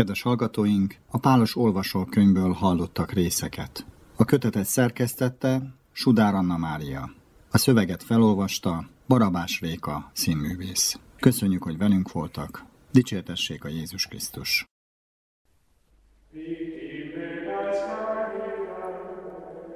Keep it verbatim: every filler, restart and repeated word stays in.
Kedves hallgatóink, a Pálos olvasókönyvből hallottak részeket. A kötetet szerkesztette Sudár Anna Mária. A szöveget felolvasta Barabás Réka színművész. Köszönjük, hogy velünk voltak. Dicsértessék a Jézus Krisztus!